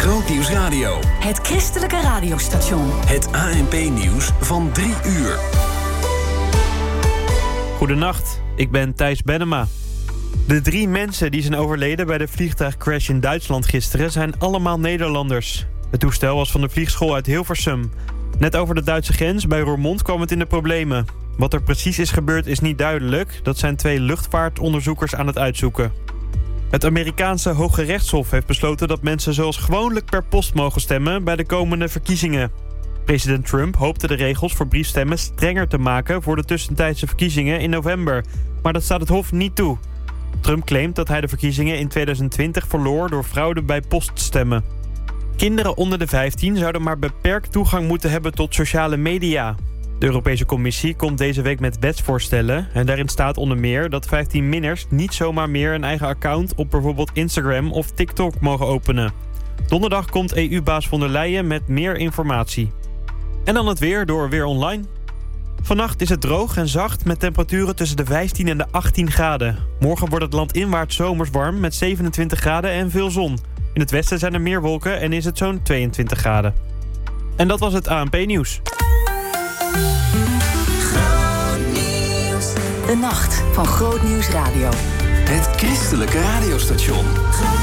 Grootnieuws Radio. Het christelijke radiostation. Het ANP-nieuws van 3 uur. Goedenacht, ik ben Thijs Bennema. De 3 mensen die zijn overleden bij de vliegtuigcrash in Duitsland gisteren zijn allemaal Nederlanders. Het toestel was van de vliegschool uit Hilversum. Net over de Duitse grens bij Roermond kwam het in de problemen. Wat er precies is gebeurd is niet duidelijk. Dat zijn 2 luchtvaartonderzoekers aan het uitzoeken. Het Amerikaanse Hoge Rechtshof heeft besloten dat mensen zoals gewoonlijk per post mogen stemmen bij de komende verkiezingen. President Trump hoopte de regels voor briefstemmen strenger te maken voor de tussentijdse verkiezingen in november. Maar dat staat het Hof niet toe. Trump claimt dat hij de verkiezingen in 2020 verloor door fraude bij poststemmen. Kinderen onder de 15 zouden maar beperkt toegang moeten hebben tot sociale media. De Europese Commissie komt deze week met wetsvoorstellen. En daarin staat onder meer dat 15-minners niet zomaar meer een eigen account op bijvoorbeeld Instagram of TikTok mogen openen. Donderdag komt EU-baas von der Leyen met meer informatie. En dan het weer door Weer Online. Vannacht is het droog en zacht met temperaturen tussen de 15 en de 18 graden. Morgen wordt het landinwaarts zomers warm met 27 graden en veel zon. In het westen zijn er meer wolken en is het zo'n 22 graden. En dat was het ANP-nieuws. Grootnieuws. De nacht van Grootnieuws Radio. Het christelijke radiostation.